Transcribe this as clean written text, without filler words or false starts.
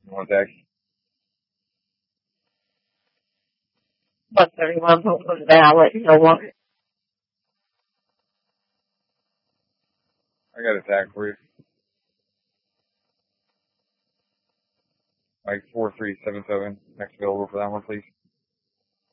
You want that? 131 Homewood Valley, Illinois. I got a tag for you. Mike 4377. Next available for that one, please.